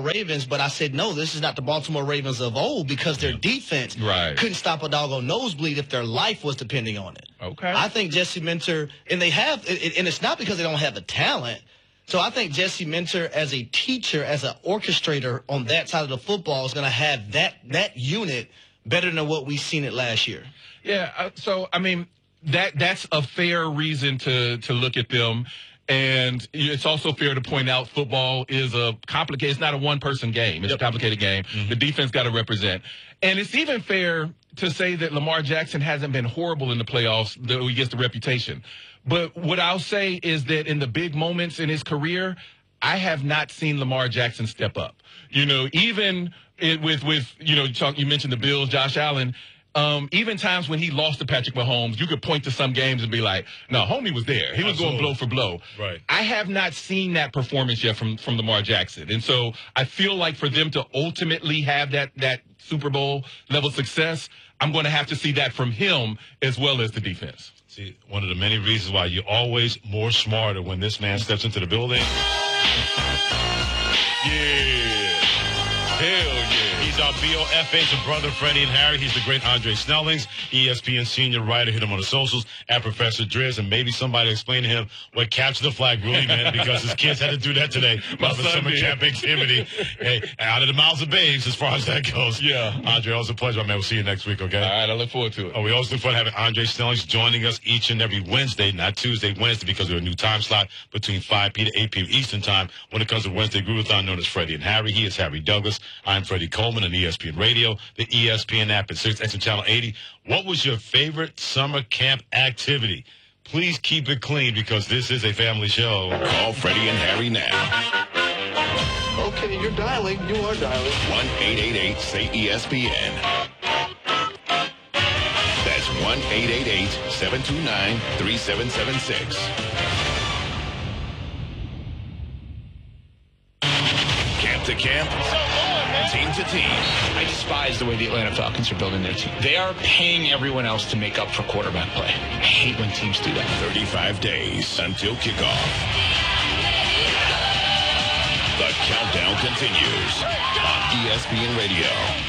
Ravens, but I said, no, this is not the Baltimore Ravens of old because their defense couldn't stop a doggone nosebleed if their life was depending on it. Okay. I think Jesse Minter, and they have, and it's not because they don't have the talent. So I think Jesse Minter as a teacher, as an orchestrator on that side of the football is going to have that unit better than what we've seen it last year. Yeah, so, I mean, that's a fair reason to look at them. And it's also fair to point out football is it's not a one-person game. It's a complicated game. Mm-hmm. The defense got to represent. And it's even fair to say that Lamar Jackson hasn't been horrible in the playoffs, though he gets the reputation. But what I'll say is that in the big moments in his career, I have not seen Lamar Jackson step up. You know, even with you know, you mentioned the Bills, Josh Allen. Even times when he lost to Patrick Mahomes, you could point to some games and be like, no, homie was there. He was going blow for blow. Right. I have not seen that performance yet from Lamar Jackson. And so I feel like for them to ultimately have that Super Bowl level success, I'm going to have to see that from him as well as the defense. See, one of the many reasons why you're always more smarter when this man steps into the building. Yeah. Hell yeah. He's our BOFH of Brother Freddie and Harry. He's the great Andre Snellings, ESPN senior writer. Hit him on the socials at Professor Driz, and maybe somebody explain to him what capture the flag really meant because his kids had to do that today. My summer camp activity. Hey, out of the mouths of babes as far as that goes. Yeah. Andre, always a pleasure, man. We'll see you next week, okay? All right, I look forward to it. Oh, we always look forward to having Andre Snellings joining us each and every Wednesday, not Tuesday, Wednesday, because of a new time slot between 5 p.m. to 8 p.m. Eastern Time when it comes to Wednesday Groovathon known as Freddie and Harry. He is Harry Douglas. I'm Freddie Coleman on ESPN Radio, the ESPN app at 6X and Channel 80. What was your favorite summer camp activity? Please keep it clean because this is a family show. Call Freddie and Harry now. Okay, you're dialing. You are dialing. 1-888-SAY-ESPN. That's 1-888-729-3776. Camp to camp, team to team. I despise the way the Atlanta Falcons are building their team. They are paying everyone else to make up for quarterback play. I hate when teams do that. 35 days until kickoff. The countdown continues on ESPN Radio.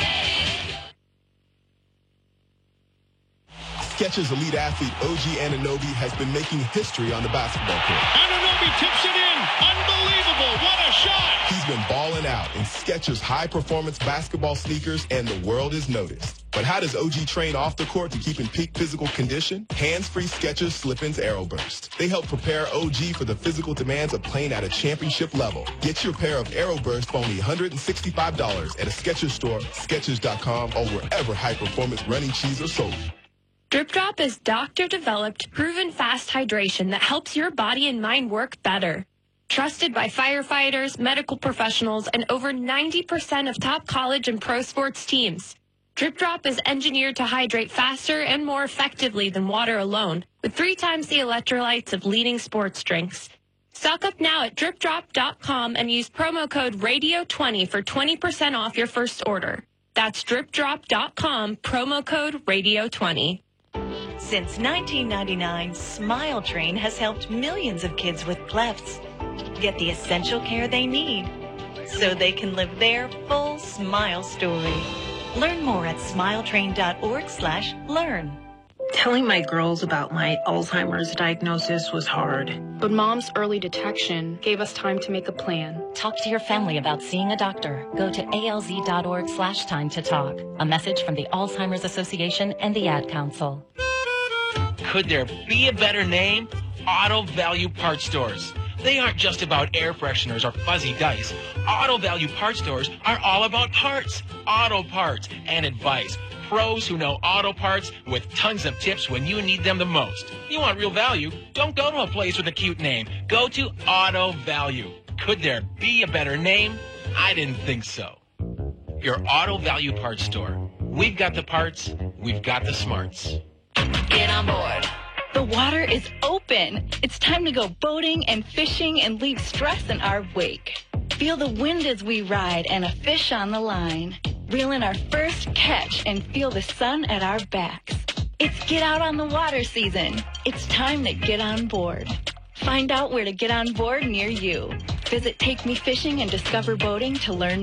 Skechers elite athlete OG Anunoby has been making history on the basketball court. Anunoby tips it in. Unbelievable. What a shot. He's been balling out in Skechers high-performance basketball sneakers, and the world has noticed. But how does OG train off the court to keep in peak physical condition? Hands-free Skechers Slip-ins AeroBurst. They help prepare OG for the physical demands of playing at a championship level. Get your pair of AeroBurst for only $165 at a Skechers store, Skechers.com, or wherever high-performance running shoes are sold. Drip Drop is doctor-developed, proven fast hydration that helps your body and mind work better. Trusted by firefighters, medical professionals, and over 90% of top college and pro sports teams. Drip Drop is engineered to hydrate faster and more effectively than water alone, with 3 times the electrolytes of leading sports drinks. Stock up now at dripdrop.com and use promo code RADIO20 for 20% off your first order. That's dripdrop.com, promo code RADIO20. Since 1999, Smile Train has helped millions of kids with clefts get the essential care they need so they can live their full smile story. Learn more at smiletrain.org/learn. Telling my girls about my Alzheimer's diagnosis was hard. But Mom's early detection gave us time to make a plan. Talk to your family about seeing a doctor. Go to alz.org/time to talk. A message from the Alzheimer's Association and the Ad Council. Could there be a better name? Auto Value Parts Stores. They aren't just about air fresheners or fuzzy dice. Auto Value Parts Stores are all about parts, auto parts, and advice. Pros who know auto parts with tons of tips when you need them the most. You want real value? Don't go to a place with a cute name. Go to Auto Value. Could there be a better name? I didn't think so. Your Auto Value Parts Store. We've got the parts. We've got the smarts. Get on board. The water is open. It's time to go boating and fishing and leave stress in our wake. Feel the wind as we ride and a fish on the line. Reel in our first catch and feel the sun at our backs. It's get out on the water season. It's time to get on board. Find out where to get on board near you. Visit Take Me Fishing and Discover Boating to learn